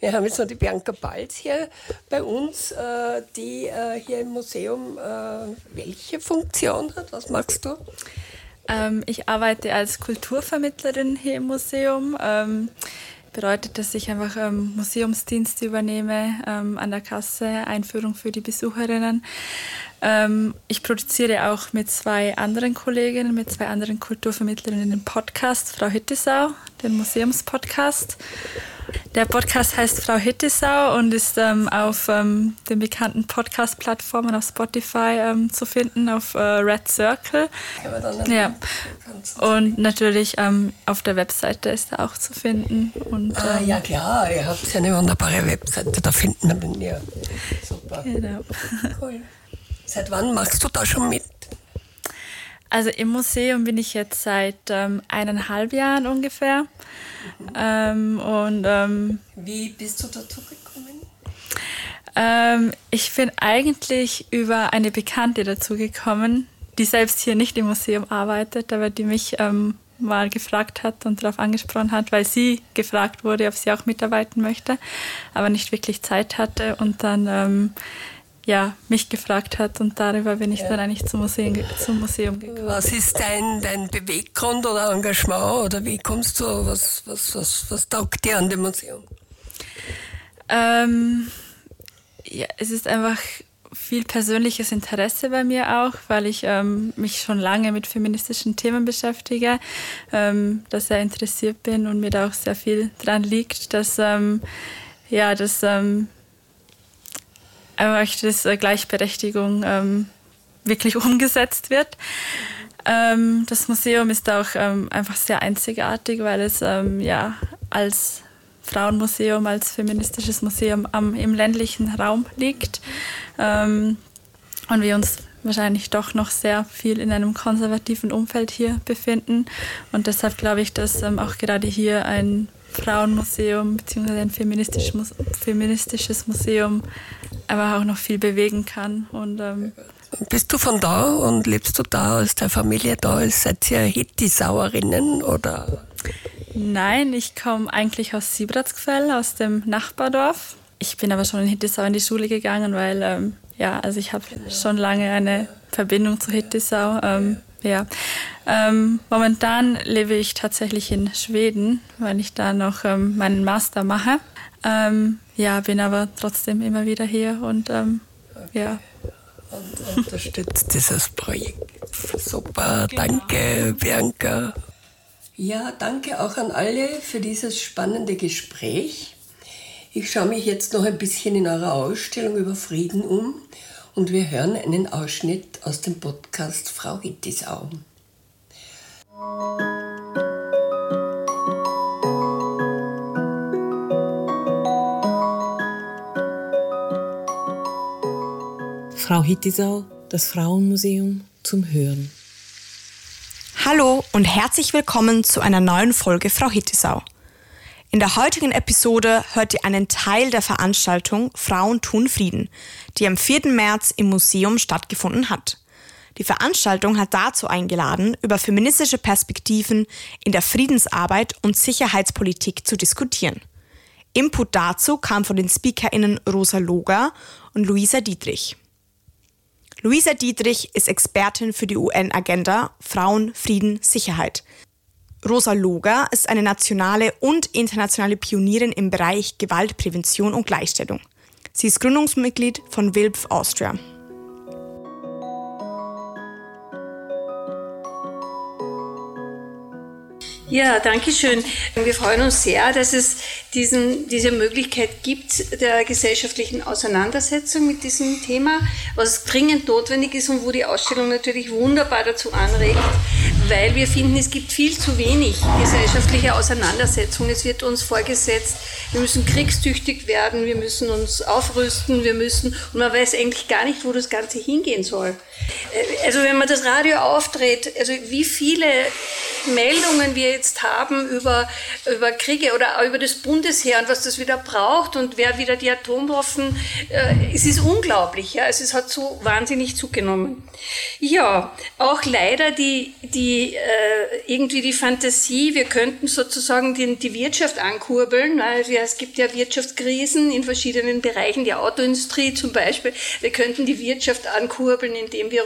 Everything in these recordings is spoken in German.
Wir haben jetzt noch die Bianca Balz hier bei uns, die hier im Museum welche Funktion hat? Was machst du? Ich arbeite als Kulturvermittlerin hier im Museum. Bedeutet, dass ich einfach Museumsdienste übernehme, an der Kasse, Einführung für die Besucherinnen. Ich produziere auch mit 2 anderen Kolleginnen, mit 2 anderen Kulturvermittlerinnen den Podcast Frau Hittisau, den Museumspodcast. Der Podcast heißt Frau Hittisau und ist auf den bekannten Podcast-Plattformen auf Spotify zu finden, auf Red Circle. Ja. Und natürlich auf der Webseite ist er auch zu finden. Und, ja klar, ihr habt ja eine wunderbare Webseite, da finden wir den ja. Super. Genau. Cool. Seit wann machst du da schon mit? Also im Museum bin ich jetzt seit 1,5 Jahren ungefähr. Wie bist du dazu gekommen? Ich bin eigentlich über eine Bekannte dazu gekommen, die selbst hier nicht im Museum arbeitet, aber die mich mal gefragt hat und darauf angesprochen hat, weil sie gefragt wurde, ob sie auch mitarbeiten möchte, aber nicht wirklich Zeit hatte und dann mich gefragt hat und darüber bin ich dann eigentlich zum Museum gekommen. Was ist dein Beweggrund oder Engagement oder wie kommst du, was taugt dir an dem Museum? Es ist einfach viel persönliches Interesse bei mir auch, weil ich mich schon lange mit feministischen Themen beschäftige, da sehr interessiert bin und mir da auch sehr viel dran liegt, dass Gleichberechtigung wirklich umgesetzt wird. Das Museum ist auch einfach sehr einzigartig, weil es als Frauenmuseum, als feministisches Museum im ländlichen Raum liegt und wir uns wahrscheinlich doch noch sehr viel in einem konservativen Umfeld hier befinden. Und deshalb glaube ich, dass auch gerade hier ein Frauenmuseum bzw. ein feministisches Museum aber auch noch viel bewegen kann. Und, bist du von da und lebst du da? Ist deine Familie da? Seid ihr Hittisauerinnen oder? Nein, ich komme eigentlich aus Siebratsgfell, aus dem Nachbardorf. Ich bin aber schon in Hittisau in die Schule gegangen, weil ich habe schon lange eine Verbindung zu Hittisau. Momentan lebe ich tatsächlich in Schweden, weil ich da noch meinen Master mache. Bin aber trotzdem immer wieder hier und Und unterstützt dieses Projekt. Super, danke Bianca. Ja, danke auch an alle für dieses spannende Gespräch. Ich schaue mich jetzt noch ein bisschen in eurer Ausstellung über Frieden um und wir hören einen Ausschnitt aus dem Podcast Frau Hittisau. Frau Hittisau, das Frauenmuseum zum Hören. Hallo und herzlich willkommen zu einer neuen Folge Frau Hittisau. In der heutigen Episode hört ihr einen Teil der Veranstaltung Frauen tun Frieden, die am 4. März im Museum stattgefunden hat. Die Veranstaltung hat dazu eingeladen, über feministische Perspektiven in der Friedensarbeit und Sicherheitspolitik zu diskutieren. Input dazu kam von den SpeakerInnen Rosa Loger und Luisa Dietrich. Luisa Dietrich ist Expertin für die UN-Agenda Frauen, Frieden, Sicherheit. Rosa Loger ist eine nationale und internationale Pionierin im Bereich Gewaltprävention und Gleichstellung. Sie ist Gründungsmitglied von WILPF Austria. Ja, danke schön. Wir freuen uns sehr, dass es diese Möglichkeit gibt der gesellschaftlichen Auseinandersetzung mit diesem Thema, was dringend notwendig ist und wo die Ausstellung natürlich wunderbar dazu anregt, weil wir finden, es gibt viel zu wenig gesellschaftliche Auseinandersetzung. Es wird uns vorgesetzt, wir müssen kriegstüchtig werden, wir müssen uns aufrüsten, und man weiß eigentlich gar nicht, wo das Ganze hingehen soll. Also wenn man das Radio aufdreht, also wie viele Meldungen wir jetzt haben über Kriege oder auch über das Bundesheer und was das wieder braucht und wer wieder die Atomwaffen, es ist unglaublich, ja, es hat so wahnsinnig zugenommen. Ja, auch leider die irgendwie die Fantasie, wir könnten sozusagen die Wirtschaft ankurbeln. Also es gibt ja Wirtschaftskrisen in verschiedenen Bereichen, die Autoindustrie zum Beispiel. Wir könnten die Wirtschaft ankurbeln, indem wir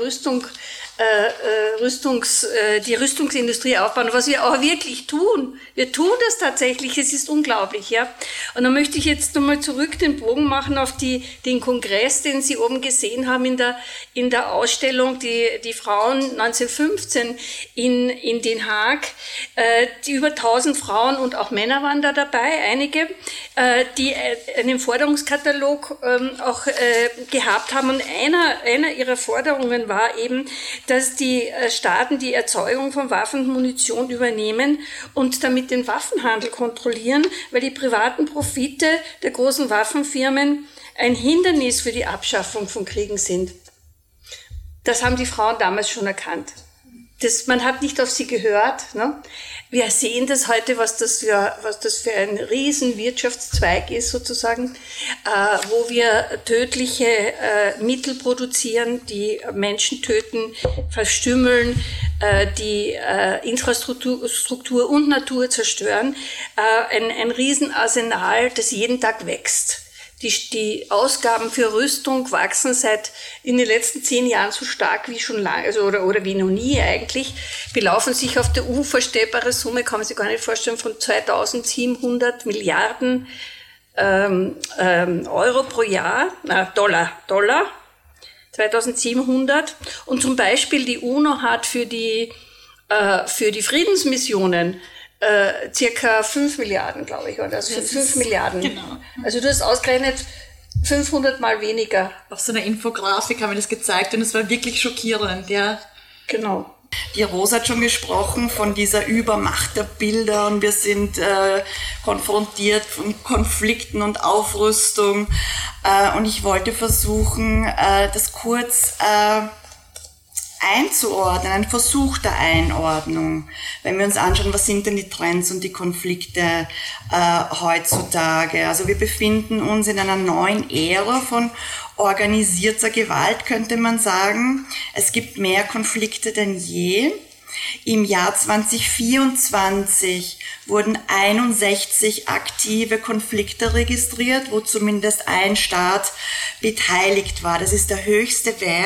die Rüstungsindustrie aufbauen, was wir auch wirklich tun. Wir tun das tatsächlich, es ist unglaublich, ja. Und dann möchte ich jetzt nochmal zurück den Bogen machen auf den Kongress, den Sie oben gesehen haben in der Ausstellung, die Frauen 1915 in Den Haag. Die über 1000 Frauen und auch Männer waren da dabei, einige, die einen Forderungskatalog auch gehabt haben. Und einer ihrer Forderungen war eben, dass die Staaten die Erzeugung von Waffen und Munition übernehmen und damit den Waffenhandel kontrollieren, weil die privaten Profite der großen Waffenfirmen ein Hindernis für die Abschaffung von Kriegen sind. Das haben die Frauen damals schon erkannt. Man hat nicht auf sie gehört. Ne? Wir sehen das heute, was das für ein riesen Wirtschaftszweig ist sozusagen, wo wir tödliche Mittel produzieren, die Menschen töten, verstümmeln, die Infrastruktur und Natur zerstören. Ein Riesenarsenal, das jeden Tag wächst. Die Ausgaben für Rüstung wachsen in den letzten 10 Jahren so stark wie schon lange, also oder wie noch nie eigentlich, belaufen sich auf der unvorstellbare Summe, kann man sich gar nicht vorstellen, von 2700 Milliarden Euro pro Jahr, Dollar, 2700. Und zum Beispiel die UNO hat für die Friedensmissionen circa 5 Milliarden, glaube ich, oder? Also 5 Milliarden. Genau. Also du hast ausgerechnet 500 Mal weniger. Auf so einer Infografik haben wir das gezeigt und es war wirklich schockierend, ja. Genau. Die Rosa hat schon gesprochen von dieser Übermacht der Bilder und wir sind konfrontiert von Konflikten und Aufrüstung und ich wollte versuchen, das kurz einzuordnen, ein Versuch der Einordnung, wenn wir uns anschauen, was sind denn die Trends und die Konflikte heutzutage. Also wir befinden uns in einer neuen Ära von organisierter Gewalt, könnte man sagen. Es gibt mehr Konflikte denn je. Im Jahr 2024 wurden 61 aktive Konflikte registriert, wo zumindest ein Staat beteiligt war. Das ist der höchste Wert